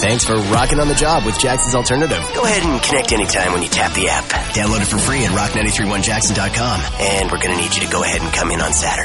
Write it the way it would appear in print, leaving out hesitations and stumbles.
Thanks for rocking on the job with Jackson's Alternative. Go ahead and connect anytime when you tap the app. Download it for free at rock931jackson.com. And we're going to need you to go ahead and come in on Saturday.